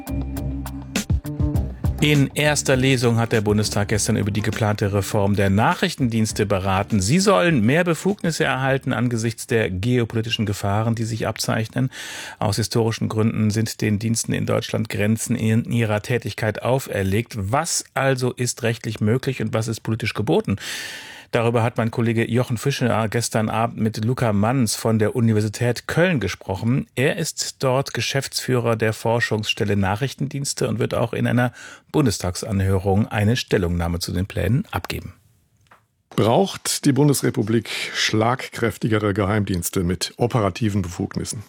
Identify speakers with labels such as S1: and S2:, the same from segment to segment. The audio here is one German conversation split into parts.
S1: In erster Lesung hat der Bundestag gestern über die geplante Reform der Nachrichtendienste beraten. Sie sollen mehr Befugnisse erhalten angesichts der geopolitischen Gefahren, die sich abzeichnen. Aus historischen Gründen sind den Diensten in Deutschland Grenzen in ihrer Tätigkeit auferlegt. Was also ist rechtlich möglich und was ist politisch geboten? Darüber hat mein Kollege Jochen Fischer gestern Abend mit Luca Manns von der Universität Köln gesprochen. Er ist dort Geschäftsführer der Forschungsstelle Nachrichtendienste und wird auch in einer Bundestagsanhörung eine Stellungnahme zu den Plänen abgeben.
S2: Braucht die Bundesrepublik schlagkräftigere Geheimdienste mit operativen Befugnissen?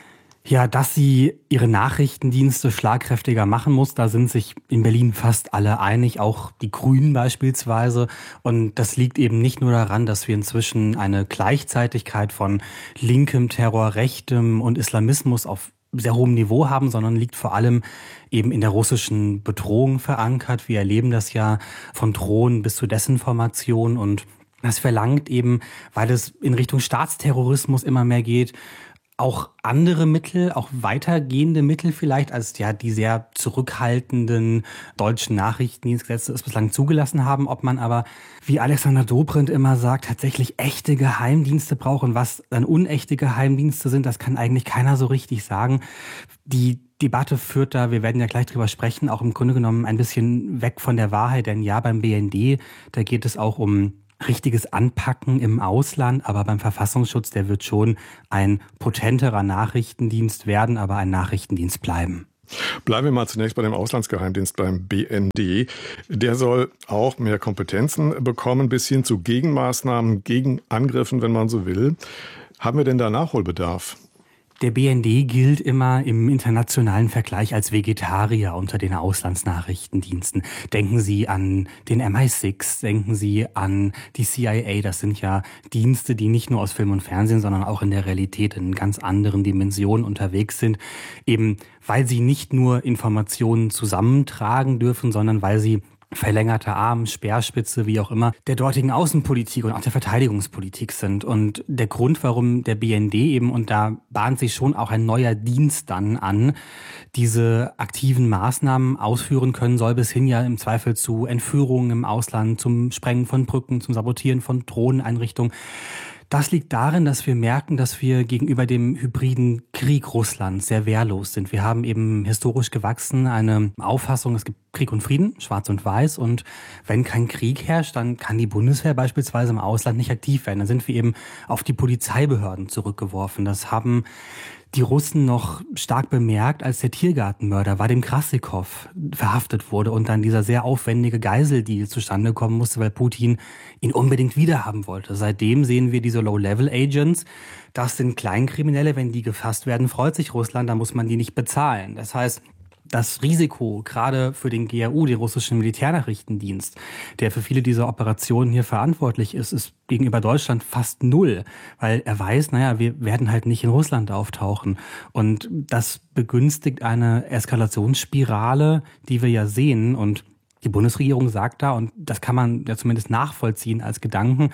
S3: Ja, dass sie ihre Nachrichtendienste schlagkräftiger machen muss, da sind sich in Berlin fast alle einig, auch die Grünen beispielsweise. Und das liegt eben nicht nur daran, dass wir inzwischen eine Gleichzeitigkeit von linkem Terror, rechtem und Islamismus auf sehr hohem Niveau haben, sondern liegt vor allem eben in der russischen Bedrohung verankert. Wir erleben das ja von Drohnen bis zu Desinformation und das verlangt eben, weil es in Richtung Staatsterrorismus immer mehr geht, auch andere Mittel, auch weitergehende Mittel vielleicht, als ja die sehr zurückhaltenden deutschen Nachrichtendienstgesetze es bislang zugelassen haben. Ob man aber, wie Alexander Dobrindt immer sagt, tatsächlich echte Geheimdienste braucht und was dann unechte Geheimdienste sind, das kann eigentlich keiner so richtig sagen. Die Debatte führt da, wir werden ja gleich drüber sprechen, auch im Grunde genommen ein bisschen weg von der Wahrheit. Denn ja, beim BND, da geht es auch um richtiges Anpacken im Ausland, aber beim Verfassungsschutz, der wird schon ein potenterer Nachrichtendienst werden, aber ein Nachrichtendienst bleiben.
S2: Bleiben wir mal zunächst bei dem Auslandsgeheimdienst, beim BND. Der soll auch mehr Kompetenzen bekommen, bis hin zu Gegenmaßnahmen, Gegenangriffen, wenn man so will. Haben wir denn da Nachholbedarf?
S3: Der BND gilt immer im internationalen Vergleich als Vegetarier unter den Auslandsnachrichtendiensten. Denken Sie an den MI6, denken Sie an die CIA. Das sind ja Dienste, die nicht nur aus Film und Fernsehen, sondern auch in der Realität in ganz anderen Dimensionen unterwegs sind. Eben weil sie nicht nur Informationen zusammentragen dürfen, sondern weil sie verlängerte Arm, Speerspitze, wie auch immer, der dortigen Außenpolitik und auch der Verteidigungspolitik sind. Und der Grund, warum der BND eben, und da bahnt sich schon auch ein neuer Dienst dann an, diese aktiven Maßnahmen ausführen können soll, bis hin ja im Zweifel zu Entführungen im Ausland, zum Sprengen von Brücken, zum Sabotieren von Drohneneinrichtungen. Das liegt darin, dass wir merken, dass wir gegenüber dem hybriden Krieg Russlands sehr wehrlos sind. Wir haben eben historisch gewachsen eine Auffassung, es gibt Krieg und Frieden, schwarz und weiß. Und wenn kein Krieg herrscht, dann kann die Bundeswehr beispielsweise im Ausland nicht aktiv werden. Dann sind wir eben auf die Polizeibehörden zurückgeworfen. Das haben die Russen noch stark bemerkt, als der Tiergartenmörder Wadim Krassikow verhaftet wurde und dann dieser sehr aufwendige Geiseldeal zustande kommen musste, weil Putin ihn unbedingt wiederhaben wollte. Seitdem sehen wir diese Low-Level-Agents. Das sind Kleinkriminelle. Wenn die gefasst werden, freut sich Russland, dann muss man die nicht bezahlen. Das heißt, das Risiko, gerade für den GRU, den russischen Militärnachrichtendienst, der für viele dieser Operationen hier verantwortlich ist, ist gegenüber Deutschland fast null, weil er weiß, wir werden halt nicht in Russland auftauchen. Und das begünstigt eine Eskalationsspirale, die wir ja sehen. Und die Bundesregierung sagt da, und das kann man ja zumindest nachvollziehen als Gedanken,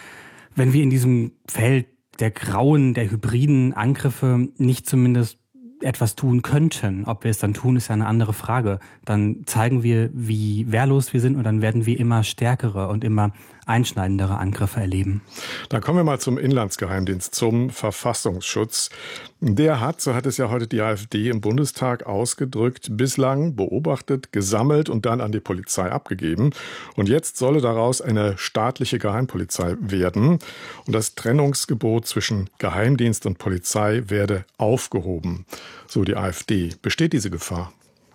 S3: wenn wir in diesem Feld der grauen, der hybriden Angriffe nicht zumindest etwas tun könnten. Ob wir es dann tun, ist ja eine andere Frage. Dann zeigen wir, wie wehrlos wir sind und dann werden wir immer stärkere und immer einschneidendere Angriffe erleben.
S2: Dann kommen wir mal zum Inlandsgeheimdienst, zum Verfassungsschutz. Der hat, so hat es ja heute die AfD im Bundestag ausgedrückt, bislang beobachtet, gesammelt und dann an die Polizei abgegeben. Und jetzt solle daraus eine staatliche Geheimpolizei werden. Und das Trennungsgebot zwischen Geheimdienst und Polizei werde aufgehoben. So die AfD. Besteht diese Gefahr?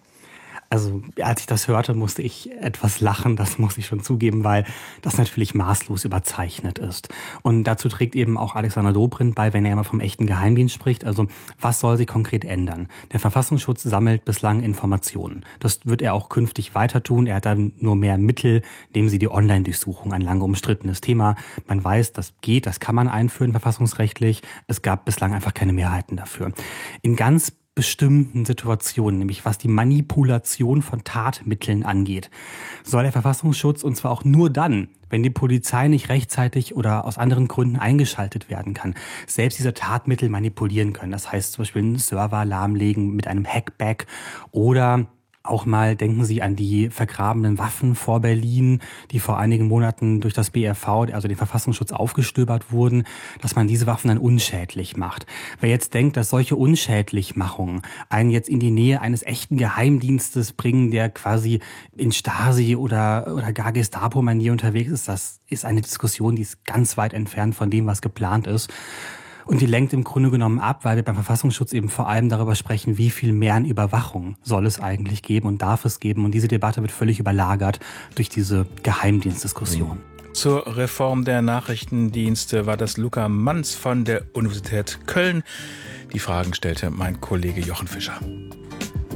S3: Also als ich das hörte, musste ich etwas lachen, das muss ich schon zugeben, weil das natürlich maßlos überzeichnet ist. Und dazu trägt eben auch Alexander Dobrindt bei, wenn er immer vom echten Geheimdienst spricht. Also was soll sich konkret ändern? Der Verfassungsschutz sammelt bislang Informationen. Das wird er auch künftig weiter tun. Er hat dann nur mehr Mittel, indem sie die Online-Durchsuchung, ein lange umstrittenes Thema. Man weiß, das geht, das kann man einführen verfassungsrechtlich. Es gab bislang einfach keine Mehrheiten dafür. In ganz bestimmten Situationen, nämlich was die Manipulation von Tatmitteln angeht, soll der Verfassungsschutz, und zwar auch nur dann, wenn die Polizei nicht rechtzeitig oder aus anderen Gründen eingeschaltet werden kann, selbst diese Tatmittel manipulieren können. Das heißt zum Beispiel einen Server lahmlegen mit einem Hackback oder auch mal denken Sie an die vergrabenen Waffen vor Berlin, die vor einigen Monaten durch das BfV, also den Verfassungsschutz, aufgestöbert wurden, dass man diese Waffen dann unschädlich macht. Wer jetzt denkt, dass solche Unschädlichmachungen einen jetzt in die Nähe eines echten Geheimdienstes bringen, der quasi in Stasi oder gar Gestapo-Manier unterwegs ist, das ist eine Diskussion, die ist ganz weit entfernt von dem, was geplant ist. Und die lenkt im Grunde genommen ab, weil wir beim Verfassungsschutz eben vor allem darüber sprechen, wie viel mehr an Überwachung soll es eigentlich geben und darf es geben. Und diese Debatte wird völlig überlagert durch diese Geheimdienstdiskussion.
S1: Zur Reform der Nachrichtendienste war das Luca Manz von der Universität Köln. Die Fragen stellte mein Kollege Jochen Fischer.